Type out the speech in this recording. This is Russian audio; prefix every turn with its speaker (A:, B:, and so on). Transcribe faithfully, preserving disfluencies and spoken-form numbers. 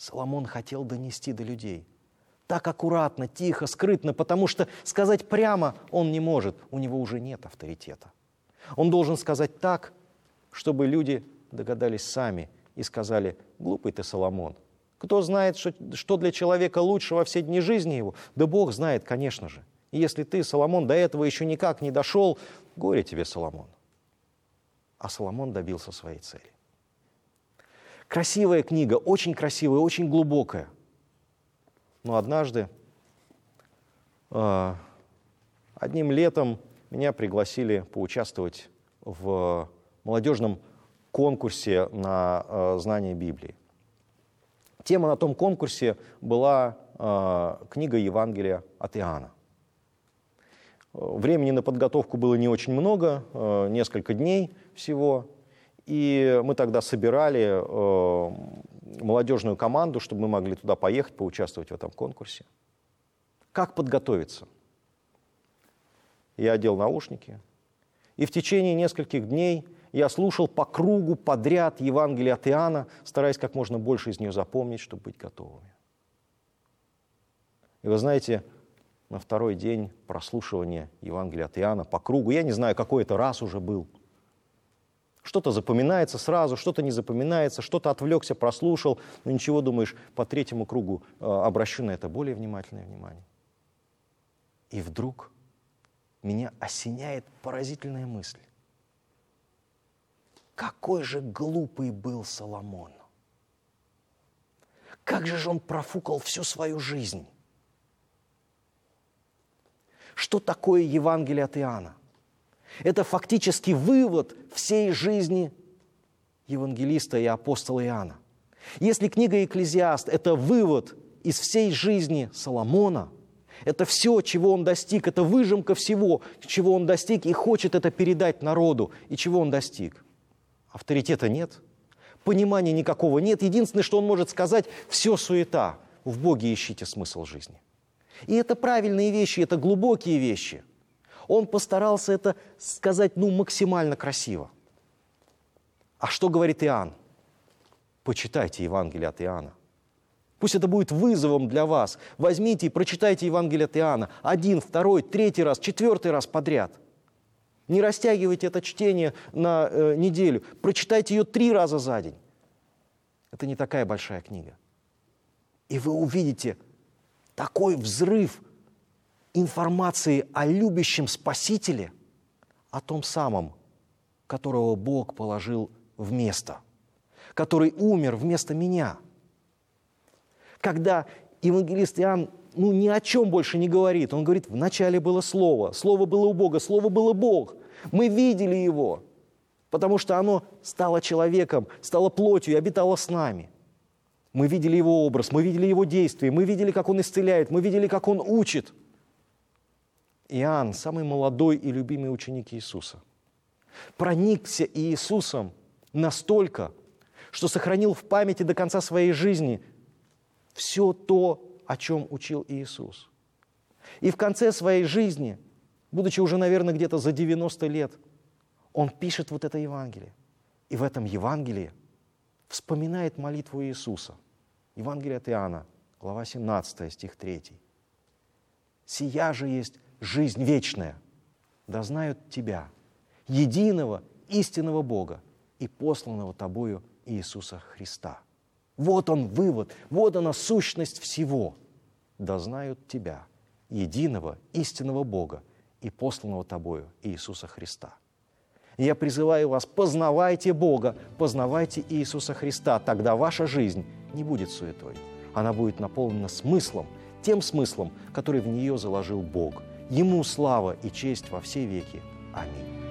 A: Соломон хотел донести до людей. Так аккуратно, тихо, скрытно, потому что сказать прямо он не может, у него уже нет авторитета. Он должен сказать так, чтобы люди догадались сами и сказали: глупый ты, Соломон. Кто знает, что, что для человека лучше во все дни жизни его? Да Бог знает, конечно же. И если ты, Соломон, до этого еще никак не дошел, горе тебе, Соломон. А Соломон добился своей цели. Красивая книга, очень красивая, очень глубокая. Но однажды, э, одним летом меня пригласили поучаствовать в молодежном конкурсе на э, знание Библии. Тема на том конкурсе была э, книга Евангелия от Иоанна. Времени на подготовку было не очень много, э, несколько дней всего. И мы тогда собирали э, молодежную команду, чтобы мы могли туда поехать, поучаствовать в этом конкурсе. Как подготовиться? Я одел наушники, и в течение нескольких дней я слушал по кругу подряд Евангелие от Иоанна, стараясь как можно больше из нее запомнить, чтобы быть готовыми. И вы знаете, на второй день прослушивания Евангелия от Иоанна по кругу, я не знаю, какой это раз уже был, что-то запоминается сразу, что-то не запоминается, что-то отвлекся, прослушал, но ничего, думаешь, по третьему кругу э, обращу на это более внимательное внимание. И вдруг меня осеняет поразительная мысль. Какой же глупый был Соломон! Как же он профукал всю свою жизнь! Что такое Евангелие от Иоанна? Это фактически вывод всей жизни евангелиста и апостола Иоанна. Если книга «Экклезиаст» – это вывод из всей жизни Соломона, это все, чего он достиг, это выжимка всего, чего он достиг, и хочет это передать народу, и чего он достиг. Авторитета нет, понимания никакого нет. Единственное, что он может сказать – все суета. В Боге ищите смысл жизни. И это правильные вещи, это глубокие вещи. Он постарался это сказать, ну, максимально красиво. А что говорит Иоанн? Почитайте Евангелие от Иоанна. Пусть это будет вызовом для вас. Возьмите и прочитайте Евангелие от Иоанна один, второй, третий раз, четвертый раз подряд. Не растягивайте это чтение на э, неделю. Прочитайте ее три раза за день. Это не такая большая книга. И вы увидите такой взрыв информации о любящем Спасителе, о том самом, которого Бог положил вместо, который умер вместо меня. Когда евангелист Иоанн ну, ни о чем больше не говорит, он говорит: вначале было Слово, Слово было у Бога, Слово было Бог. Мы видели Его, потому что оно стало человеком, стало плотью и обитало с нами. Мы видели Его образ, мы видели Его действия, мы видели, как Он исцеляет, мы видели, как Он учит. Иоанн, самый молодой и любимый ученик Иисуса, проникся Иисусом настолько, что сохранил в памяти до конца своей жизни все то, о чем учил Иисус. И в конце своей жизни, будучи уже, наверное, где-то за девяносто лет, он пишет вот это Евангелие. И в этом Евангелии вспоминает молитву Иисуса. Евангелие от Иоанна, глава семнадцатая, стих третий. «Сия же есть жизнь вечная, да знают Тебя, единого истинного Бога и посланного Тобою Иисуса Христа». Вот он вывод, вот она сущность всего. Да знают Тебя, единого истинного Бога и посланного Тобою Иисуса Христа. И я призываю вас: познавайте Бога, познавайте Иисуса Христа, тогда ваша жизнь не будет суетой. Она будет наполнена смыслом, тем смыслом, который в нее заложил Бог. Ему слава и честь во все веки. Аминь.